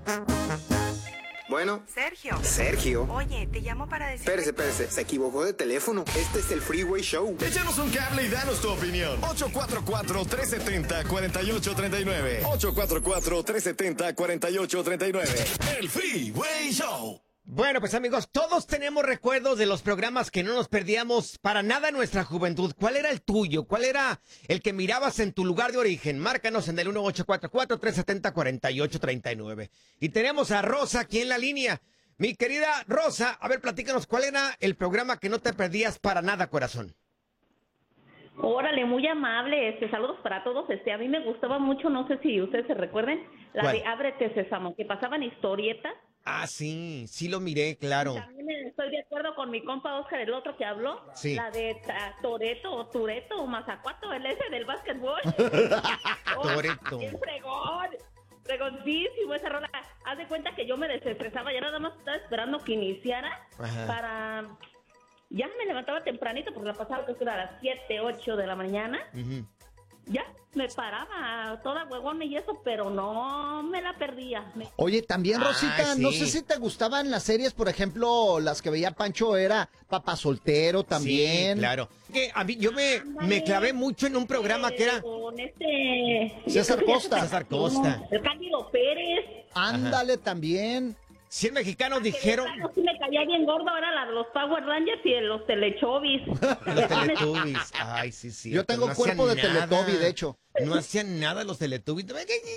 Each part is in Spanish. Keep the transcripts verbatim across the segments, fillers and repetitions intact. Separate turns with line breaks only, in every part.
Bueno.
Sergio.
Sergio.
Oye, te llamo para decir...
Espérese, espérese. Se equivocó de teléfono. Este es el Freeway Show.
Échanos un cable y danos tu opinión. ocho cuatro cuatro, tres siete cero, cuatro ocho tres nueve. ocho cuatro cuatro, tres siete cero, cuatro ocho tres nueve. El Freeway Show.
Bueno, pues amigos, todos tenemos recuerdos de los programas que no nos perdíamos para nada en nuestra juventud. ¿Cuál era el tuyo? ¿Cuál era el que mirabas en tu lugar de origen? Márcanos en el uno ocho cuatro cuatro, tres siete cero, cuatro ocho tres nueve. Y tenemos a Rosa aquí en la línea. Mi querida Rosa, a ver, platícanos, ¿cuál era el programa que no te perdías para nada, corazón?
Órale, muy amable, este, saludos para todos. Este, a mí me gustaba mucho, no sé si ustedes se recuerden, la
¿Cuál?
de Ábrete Sésamo, que pasaban historietas.
Ah, sí, sí lo miré, claro.
También estoy de acuerdo con mi compa Oscar, el otro que habló,
Sí.
la de ta- Toreto o Tureto o Mazacuato, el ese del básquetbol.
Toretto.
¡Qué fregón! Fregoncísimo esa rola. Haz de cuenta que yo me desestresaba, ya nada más estaba esperando que iniciara.
Ajá.
Para... Ya me levantaba tempranito porque la pasaba creo que era a las siete, ocho de la mañana.
Ujú.
Ya me paraba toda huevona y eso, pero no me la perdía. Me...
Oye, también,
Ah,
Rosita, no
sí.
sé si te gustaban las series, por ejemplo, las que veía Pancho, era Papá Soltero también.
Sí, claro. Que a mí, yo me, me clavé mucho en un programa que era...
Con este...
César Costa.
César Costa.
El Cándido Pérez.
Ándale también.
cien mexicanos dijeron...
Ah, sí me caía bien gordo, era la de los Power Rangers y de los Telechovis.
Los Teletubbies. Ay, sí, sí.
Yo tengo cuerpo de Teletubby, de hecho.
No hacían nada los Teletubbies.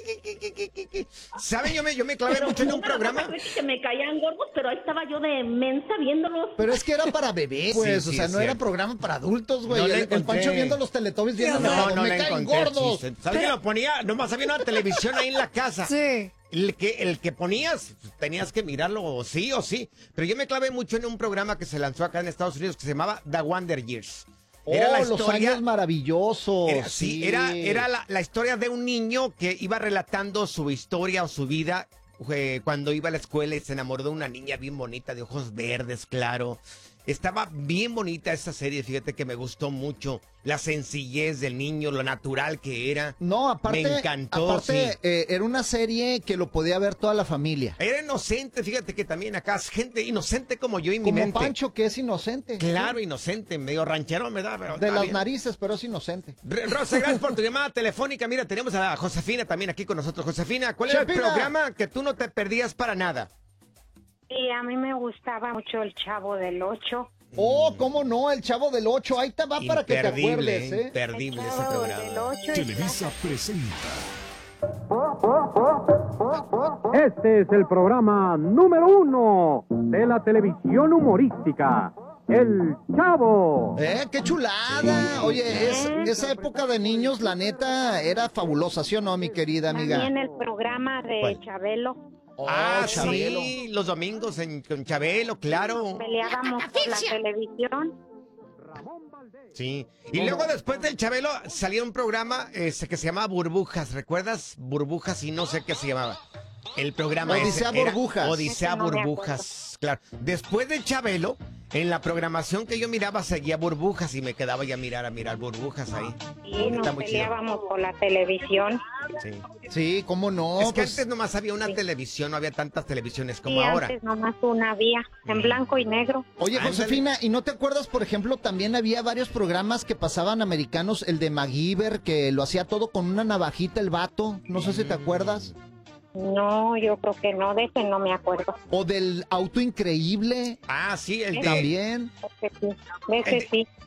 ¿Saben? Yo me, yo me clavé mucho en un programa.
Que me caían gordos, pero ahí estaba yo de mensa viéndolos.
Pero es que era para bebés, pues,
Sí, sí,
o sea,
es
no era
cierto.
programa para adultos, güey.
No le
el, el
encontré.
Pancho viendo los Teletubbies viendo,
No, no
me
le
caen
encontré el
gordos.
chiste. ¿Sabes que lo ponía? Nomás había una televisión ahí en la casa.
Sí.
El que, el que ponías, tenías que mirarlo o sí o sí. Pero yo me clavé mucho en un programa que se lanzó acá en Estados Unidos que se llamaba The Wonder Years.
Oh, los años maravillosos.
Era, sí,
sí.
era, era la, la historia de un niño que iba relatando su historia o su vida eh, cuando iba a la escuela y se enamoró de una niña bien bonita, de ojos verdes, claro. Estaba bien bonita esa serie, fíjate que me gustó mucho. La sencillez del niño, lo natural que era.
No, aparte,
me encantó,
aparte
sí.
eh, era una serie que lo podía ver toda la familia.
Era inocente, fíjate que también acá es gente inocente como yo y mi
Como
mente.
Pancho, que es inocente.
Claro, inocente, medio ranchero me da, pero
De
está
las
bien.
narices, pero es inocente.
Re- Rosa, gracias por tu llamada telefónica. Mira, tenemos a Josefina también aquí con nosotros. Josefina, ¿cuál era el
Chepina.
programa que tú no te perdías para nada?
Y a mí me gustaba mucho el Chavo del Ocho.
Oh, cómo no, el Chavo del Ocho, ahí te va para que te
Imperdible,
acuerdes, ¿eh?
imperdible
El
ese
Chavo
programa.
del Ocho y
Televisa presenta.
Este es el programa número uno de la televisión humorística, El Chavo.
¿Eh? ¡Qué chulada! Oye, es, esa época de niños, la neta, era fabulosa, ¿sí o no, mi querida amiga?
también el programa de
¿Cuál?
Chabelo.
Oh,
ah,
Chabelo.
sí, los domingos en, con Chabelo, claro.
Peleábamos por la televisión.
Sí. Y luego después del Chabelo salió un programa ese que se llamaba Burbujas. ¿Recuerdas? Burbujas y no sé qué se llamaba. El programa
Odisea
ese era
Burbujas.
Odisea
Ese no me
Burbujas, claro. Después del Chabelo, en la programación que yo miraba seguía Burbujas y me quedaba ya a mirar, a mirar Burbujas ahí.
Y nos
Está muy chido.
peleábamos por la televisión.
Sí.
Sí, ¿cómo no?
es que
Pues,
antes nomás había una televisión, no había tantas televisiones como
Y
ahora.
antes nomás una había, en blanco y negro.
Oye,
Ándale.
Josefina, ¿y no te acuerdas, por ejemplo, también había varios programas que pasaban americanos, el de MacGyver, que lo hacía todo con una navajita el vato? No sé si te acuerdas.
No, yo creo que no, de ese no me acuerdo.
O del auto increíble,
Ah, sí, el de...
también.
De ese sí, de ese
El-
sí.